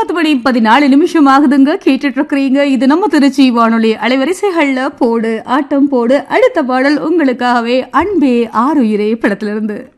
10:14 ஆகுதுங்க. கேட்டுட்டு இருக்கிறீங்க. இது நம்ம திருச்சி வானொலி அலைவரிசைகள்ல போடு ஆட்டம் போடு. அடுத்த பாடல் உங்களுக்காகவே அன்பே ஆறுயிரே படத்திலிருந்து.